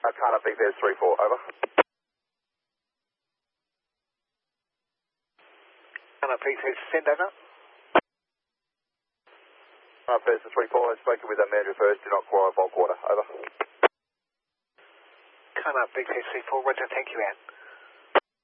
Can't Big Bears 3-4, over. Can't Big Bears, send over. Bears 3-4, I've spoken with Andrew first, do not require bulk water, over. Can't Big Bears 3-4, roger, thank you, Ann.